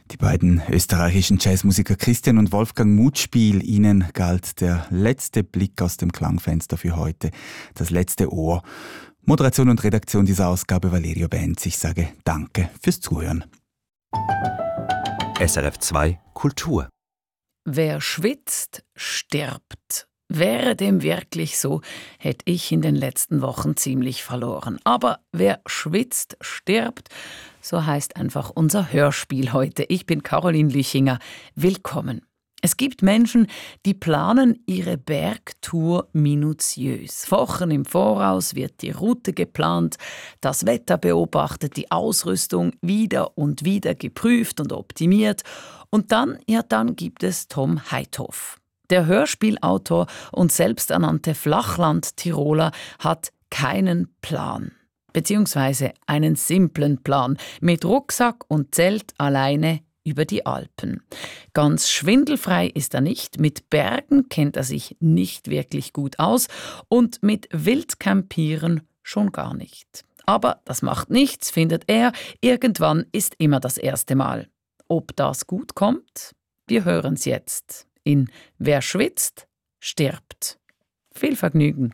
Die beiden österreichischen Jazzmusiker Christian und Wolfgang Mutspiel, ihnen galt der letzte Blick aus dem Klangfenster für heute, das letzte Ohr. Moderation und Redaktion dieser Ausgabe Valerio Benz. Ich sage Danke fürs Zuhören. SRF 2 Kultur. Wer schwitzt, stirbt. Wäre dem wirklich so, hätte ich in den letzten Wochen ziemlich verloren. Aber wer schwitzt, stirbt. So heißt einfach unser Hörspiel heute. Ich bin Caroline Lüchinger. Willkommen. Es gibt Menschen, die planen ihre Bergtour minutiös. Wochen im Voraus wird die Route geplant, das Wetter beobachtet, die Ausrüstung wieder und wieder geprüft und optimiert. Und dann gibt es Tom Heithoff. Der Hörspielautor und selbsternannte Flachland-Tiroler hat keinen Plan. Beziehungsweise einen simplen Plan mit Rucksack und Zelt alleine über die Alpen. Ganz schwindelfrei ist er nicht, mit Bergen kennt er sich nicht wirklich gut aus und mit Wildcampieren schon gar nicht. Aber das macht nichts, findet er, irgendwann ist immer das erste Mal. Ob das gut kommt? Wir hören's jetzt in Wer schwitzt, stirbt. Viel Vergnügen.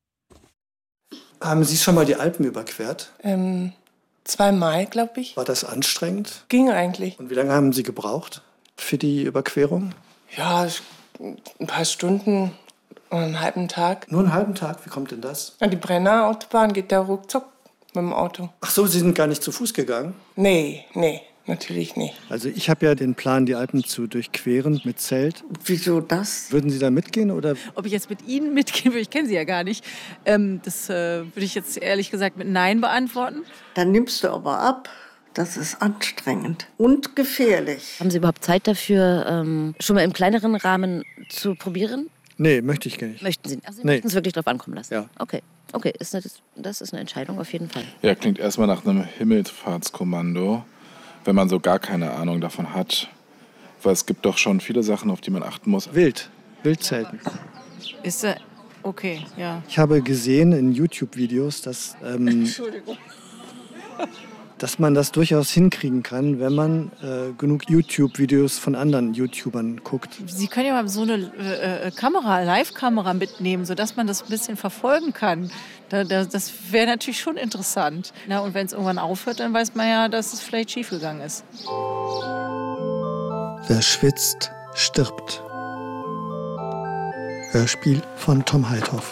Haben Sie schon mal die Alpen überquert? 2-mal, glaube ich. War das anstrengend? Ging eigentlich. Und wie lange haben Sie gebraucht für die Überquerung? Ja, ein paar Stunden und einen halben Tag. Nur einen halben Tag? Wie kommt denn das? An die Brenner Autobahn geht der ruckzuck mit dem Auto. Ach so, Sie sind gar nicht zu Fuß gegangen? Nee, natürlich nicht. Also ich habe ja den Plan, die Alpen zu durchqueren mit Zelt. Wieso das? Würden Sie da mitgehen? Oder? Ob ich jetzt mit Ihnen mitgehen würde, ich kenne Sie ja gar nicht. Das würde ich jetzt ehrlich gesagt mit Nein beantworten. Dann nimmst du aber ab. Das ist anstrengend und gefährlich. Haben Sie überhaupt Zeit dafür, schon mal im kleineren Rahmen zu probieren? Nee, möchte ich gar nicht. Möchten Sie? Also Sie Nee. möchten es wirklich drauf ankommen lassen? Ja. Okay, das ist eine Entscheidung auf jeden Fall. Ja, klingt erstmal nach einem Himmelfahrtskommando, wenn man so gar keine Ahnung davon hat. Weil es gibt doch schon viele Sachen, auf die man achten muss. Wildzelten. Ist okay, ja. Ich habe gesehen in YouTube-Videos, Entschuldigung. dass man das durchaus hinkriegen kann, wenn man genug YouTube-Videos von anderen YouTubern guckt. Sie können ja mal so eine Live-Kamera mitnehmen, sodass man das ein bisschen verfolgen kann. Das wäre natürlich schon interessant. Na, und wenn es irgendwann aufhört, dann weiß man ja, dass es vielleicht schiefgegangen ist. Wer schwitzt, stirbt. Hörspiel von Tom Heithoff.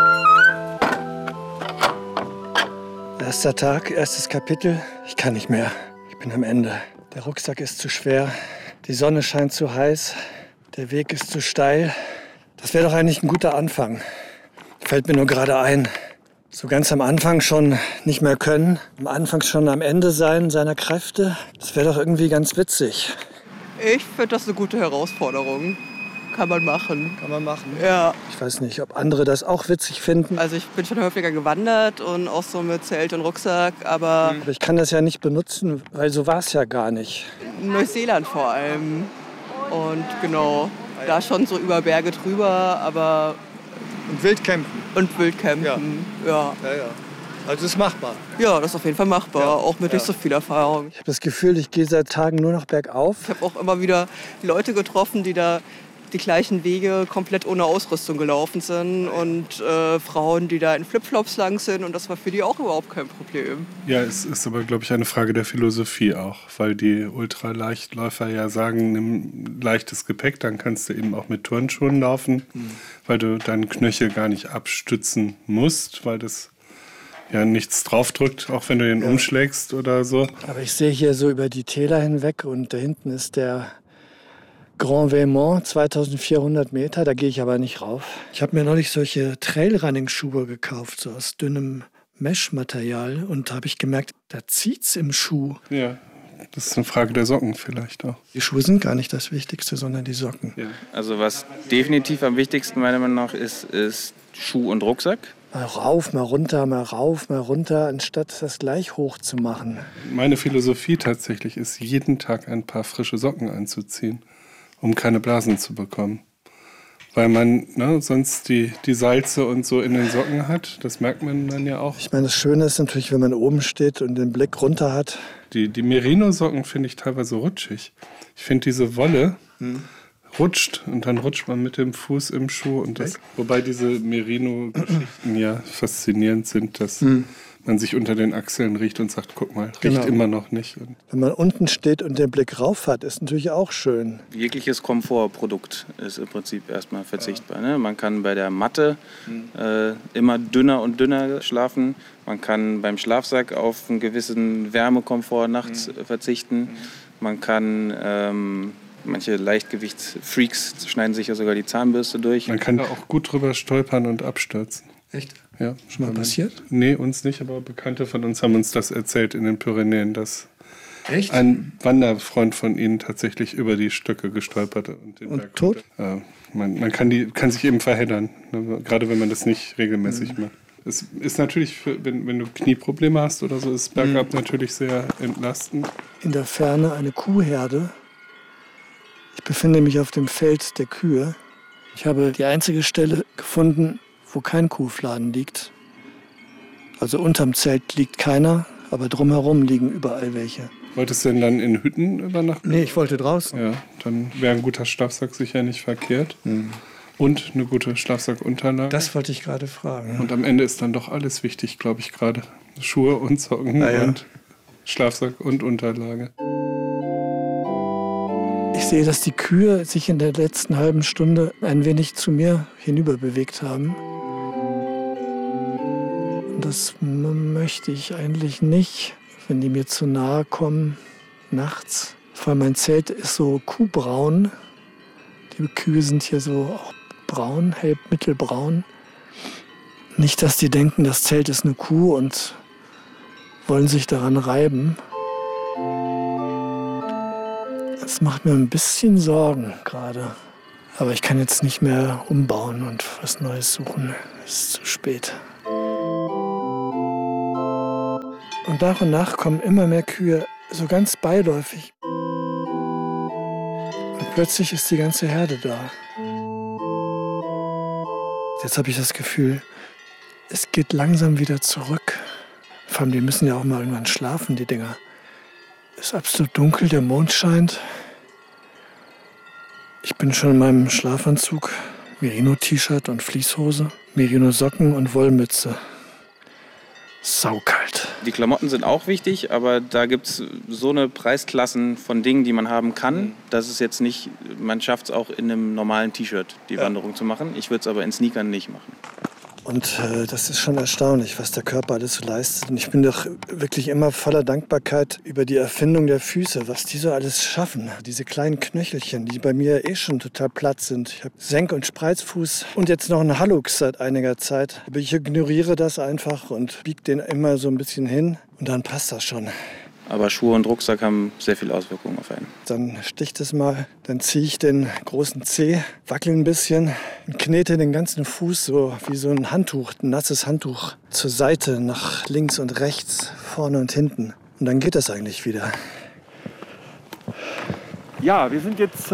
Erster Tag, erstes Kapitel. Ich kann nicht mehr. Ich bin am Ende. Der Rucksack ist zu schwer. Die Sonne scheint zu heiß. Der Weg ist zu steil. Das wäre doch eigentlich ein guter Anfang. Fällt mir nur gerade ein. So ganz am Anfang schon nicht mehr können. Am Anfang schon am Ende sein seiner Kräfte. Das wäre doch irgendwie ganz witzig. Ich finde das eine gute Herausforderung. Kann man machen. Kann man machen? Ja. Ich weiß nicht, ob andere das auch witzig finden. Also ich bin schon häufiger gewandert und auch so mit Zelt und Rucksack, aber Ich kann das ja nicht benutzen, weil so war es ja gar nicht. Neuseeland vor allem. Und genau, da schon so über Berge drüber, aber... Und Wildcampen. Ja. Also ist machbar. Ja, das ist auf jeden Fall machbar, auch mit nicht so viel Erfahrung. Ich habe das Gefühl, ich gehe seit Tagen nur noch bergauf. Ich habe auch immer wieder Leute getroffen, die da die gleichen Wege komplett ohne Ausrüstung gelaufen sind und Frauen, die da in Flipflops lang sind, und das war für die auch überhaupt kein Problem. Ja, es ist aber, glaube ich, eine Frage der Philosophie auch, weil die Ultraleichtläufer ja sagen, nimm leichtes Gepäck, dann kannst du eben auch mit Turnschuhen laufen, weil du deinen Knöchel gar nicht abstützen musst, weil das ja nichts draufdrückt, auch wenn du den umschlägst oder so. Aber ich sehe hier so über die Täler hinweg und da hinten ist der Grand Vémont, 2400 Meter, da gehe ich aber nicht rauf. Ich habe mir neulich solche Trailrunning-Schuhe gekauft, so aus dünnem Mesh-Material, und da habe ich gemerkt, da zieht's im Schuh. Ja, das ist eine Frage der Socken vielleicht auch. Die Schuhe sind gar nicht das Wichtigste, sondern die Socken. Ja. Also was definitiv am wichtigsten meiner Meinung nach ist Schuh und Rucksack. Mal rauf, mal runter, mal rauf, mal runter, anstatt das gleich hoch zu machen. Meine Philosophie tatsächlich ist, jeden Tag ein paar frische Socken anzuziehen, um keine Blasen zu bekommen. weil man sonst die Salze und so in den Socken hat. Das merkt man dann ja auch. Ich meine, das Schöne ist natürlich, wenn man oben steht und den Blick runter hat. Die Merino-Socken finde ich teilweise rutschig. Ich finde diese Wolle rutscht und dann rutscht man mit dem Fuß im Schuh. Und das, wobei diese Merino-Geschichten ja faszinierend sind, dass man sich unter den Achseln riecht und sagt, guck mal, riecht immer noch nicht. Und wenn man unten steht und den Blick rauf hat, ist natürlich auch schön. Jegliches Komfortprodukt ist im Prinzip erstmal verzichtbar. Ne? Man kann bei der Matte immer dünner und dünner schlafen. Man kann beim Schlafsack auf einen gewissen Wärmekomfort nachts verzichten. Man kann, manche Leichtgewichtsfreaks schneiden sich ja sogar die Zahnbürste durch. Man kann da auch gut drüber stolpern und abstürzen. Echt? Ja. Schon mal passiert? Nee, uns nicht, aber Bekannte von uns haben uns das erzählt in den Pyrenäen, dass ein Wanderfreund von ihnen tatsächlich über die Stöcke gestolpert und den Berg tot? Man kann sich eben verheddern, ne, gerade wenn man das nicht regelmäßig macht. Es ist natürlich, wenn du Knieprobleme hast oder so, ist bergab natürlich sehr entlastend. In der Ferne eine Kuhherde. Ich befinde mich auf dem Feld der Kühe. Ich habe die einzige Stelle gefunden, wo kein Kuhfladen liegt. Also unterm Zelt liegt keiner, aber drumherum liegen überall welche. Wolltest du denn dann in Hütten übernachten? Nee, ich wollte draußen. Ja, dann wäre ein guter Schlafsack sicher nicht verkehrt. Und eine gute Schlafsackunterlage. Das wollte ich gerade fragen. Und am Ende ist dann doch alles wichtig, glaube ich, gerade. Schuhe und Socken und Schlafsack und Unterlage. Ich sehe, dass die Kühe sich in der letzten halben Stunde ein wenig zu mir hinüber bewegt haben. Das möchte ich eigentlich nicht, wenn die mir zu nahe kommen, nachts. Vor allem mein Zelt ist so kuhbraun. Die Kühe sind hier so auch braun, hell mittelbraun. Nicht, dass die denken, das Zelt ist eine Kuh und wollen sich daran reiben. Das macht mir ein bisschen Sorgen gerade. Aber ich kann jetzt nicht mehr umbauen und was Neues suchen. Es ist zu spät. Und nach kommen immer mehr Kühe, so ganz beiläufig. Und plötzlich ist die ganze Herde da. Jetzt habe ich das Gefühl, es geht langsam wieder zurück. Vor allem, die müssen ja auch mal irgendwann schlafen, die Dinger. Es ist absolut dunkel, der Mond scheint. Ich bin schon in meinem Schlafanzug, Merino-T-Shirt und Fließhose, Merino-Socken und Wollmütze. Saukalt. Die Klamotten sind auch wichtig, aber da gibt es so eine Preisklassen von Dingen, die man haben kann. Das ist jetzt nicht, man schafft es auch in einem normalen T-Shirt, die Wanderung zu machen. Ich würde es aber in Sneakern nicht machen. Und das ist schon erstaunlich, was der Körper alles so leistet. Und ich bin doch wirklich immer voller Dankbarkeit über die Erfindung der Füße, was die so alles schaffen. Diese kleinen Knöchelchen, die bei mir eh schon total platt sind. Ich habe Senk- und Spreizfuß und jetzt noch einen Hallux seit einiger Zeit. Aber ich ignoriere das einfach und biege den immer so ein bisschen hin und dann passt das schon. Aber Schuhe und Rucksack haben sehr viele Auswirkungen auf einen. Dann sticht es mal, dann ziehe ich den großen Zeh, wackel ein bisschen und knete den ganzen Fuß so wie so ein Handtuch, ein nasses Handtuch, zur Seite, nach links und rechts, vorne und hinten. Und dann geht das eigentlich wieder. Ja, wir sind jetzt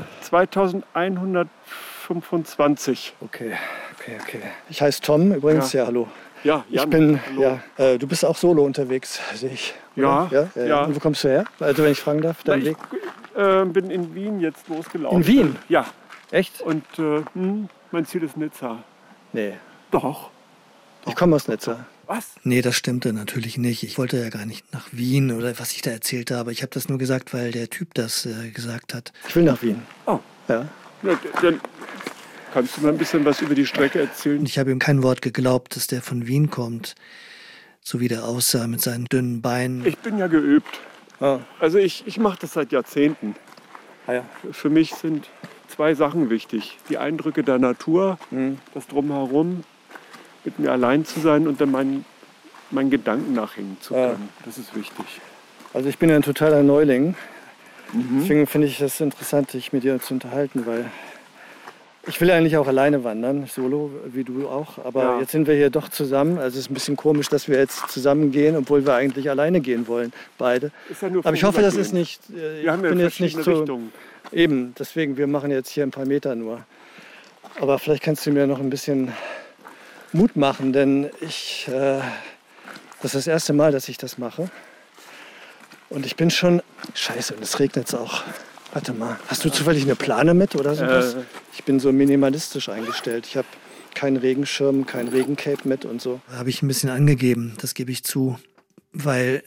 2125. Okay. Ich heiße Tom übrigens, ja hallo. Ja, Jan, ich bin, hallo. Du bist auch solo unterwegs, sehe ich. Ja. Und wo kommst du her? Also wenn ich fragen darf, dein Weg? Ich bin in Wien jetzt losgelaufen. In Wien? Ja. Echt? Und mein Ziel ist Nizza. Nee. Doch. Ich komme aus Nizza. Was? Nee, das stimmte natürlich nicht. Ich wollte ja gar nicht nach Wien oder was ich da erzählt habe. Ich habe das nur gesagt, weil der Typ das gesagt hat. Ich will nach Wien. Oh. Ja. Dann kannst du mal ein bisschen was über die Strecke erzählen? Ich habe ihm kein Wort geglaubt, dass der von Wien kommt. So wie der aussah mit seinen dünnen Beinen. Ich bin ja geübt. Ah. Also ich mache das seit Jahrzehnten. Ah, ja. Für mich sind zwei Sachen wichtig. Die Eindrücke der Natur, das Drumherum, mit mir allein zu sein und dann meinen Gedanken nachhängen zu können. Das ist wichtig. Also ich bin ja ein totaler Neuling. Deswegen finde ich es interessant, sich mit dir zu unterhalten, weil ich will eigentlich auch alleine wandern, solo, wie du auch. Aber jetzt sind wir hier doch zusammen. Also es ist ein bisschen komisch, dass wir jetzt zusammen gehen, obwohl wir eigentlich alleine gehen wollen, beide. Ist ja nur aber ich hoffe, das ist nicht. Wir haben ja bin jetzt nicht so. Richtungen. Eben, deswegen, wir machen jetzt hier ein paar Meter nur. Aber vielleicht kannst du mir noch ein bisschen Mut machen, denn das ist das erste Mal, dass ich das mache. Und ich bin schon... Scheiße, und es regnet auch. Warte mal, hast du zufällig eine Plane mit oder sowas? Ich bin so minimalistisch eingestellt. Ich habe keinen Regenschirm, kein Regencape mit und so. Da habe ich ein bisschen angegeben, das gebe ich zu. Weil...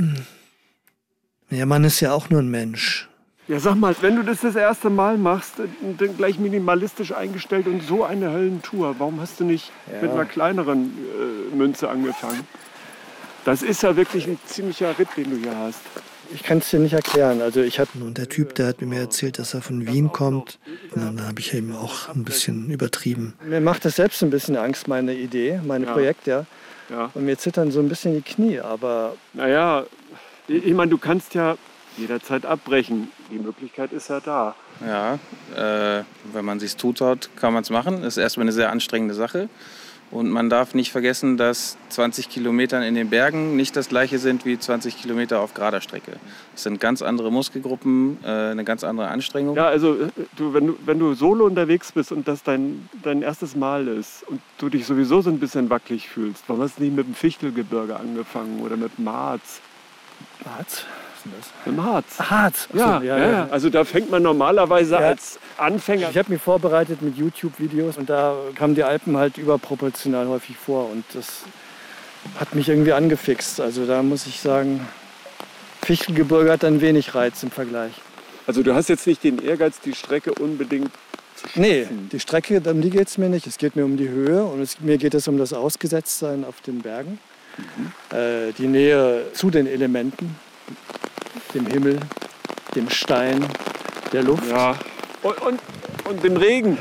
Ja, man ist ja auch nur ein Mensch. Ja, sag mal, wenn du das erste Mal machst, dann gleich minimalistisch eingestellt und so eine Höllentour, warum hast du nicht mit einer kleineren Münze angefangen? Das ist ja wirklich ein ziemlicher Ritt, den du hier hast. Ich kann es dir nicht erklären. Also und der Typ, der hat mir erzählt, dass er von Wien kommt. Und dann habe ich eben auch ein bisschen übertrieben. Mir macht das selbst ein bisschen Angst, meine Idee, mein Projekt, ja. Und mir zittern so ein bisschen die Knie, aber... Naja, ich meine, du kannst ja jederzeit abbrechen. Die Möglichkeit ist ja da. Ja, wenn man sich zutraut, kann man es machen. Das ist erstmal eine sehr anstrengende Sache. Und man darf nicht vergessen, dass 20 Kilometer in den Bergen nicht das gleiche sind wie 20 Kilometer auf gerader Strecke. Es sind ganz andere Muskelgruppen, eine ganz andere Anstrengung. Ja, also wenn du solo unterwegs bist und das dein erstes Mal ist und du dich sowieso so ein bisschen wackelig fühlst, warum hast du nicht mit dem Fichtelgebirge angefangen oder mit dem Harz? Harz? Im Harz. Harz? Ja, ja. Also da fängt man normalerweise als Anfänger... Ich habe mich vorbereitet mit YouTube-Videos und da kamen die Alpen halt überproportional häufig vor und das hat mich irgendwie angefixt. Also da muss ich sagen, Fichtelgebirge hat dann wenig Reiz im Vergleich. Also du hast jetzt nicht den Ehrgeiz, die Strecke unbedingt zu schaffen? Nee, die Strecke, um die geht es mir nicht. Es geht mir um die Höhe und mir geht es um das Ausgesetztsein auf den Bergen. Die Nähe zu den Elementen. Dem Himmel, dem Stein, der Luft. Ja, und dem Regen.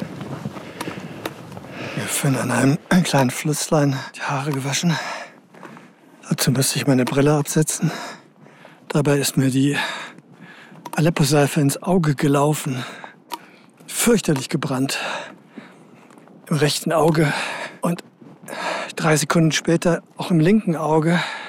Wir führen an einem kleinen Flusslein die Haare gewaschen. Dazu müsste ich meine Brille absetzen. Dabei ist mir die Aleppo-Seife ins Auge gelaufen. Fürchterlich gebrannt. Im rechten Auge und 3 Sekunden später auch im linken Auge.